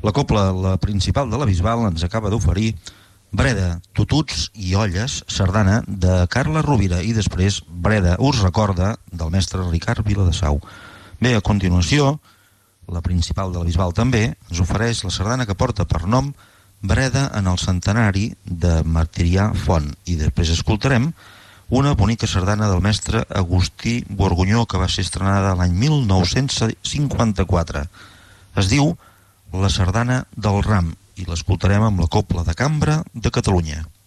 La copla, la principal de la Bisbal, ens acaba d'oferir Breda, tututs i olles, sardana de Carla Rovira, i després Breda us recorda, del mestre Ricard Viladesau. Bé, a continuació, la principal de la Bisbal també ens ofereix la sardana que porta per nom Breda en el centenari de Martirià Font, i després escoltarem una bonica sardana del mestre Agustí Borgunyó que va ser estrenada l'any 1954. Es diu La sardana del Ram i l'escoltarem amb la Copla de Cambra de Catalunya.